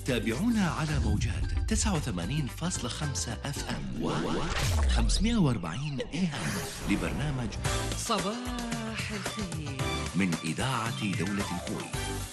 تابعونا على موجات 89.5 اف ام و 540 اي ام لبرنامج صباح الخير من إذاعة دولة الكويت.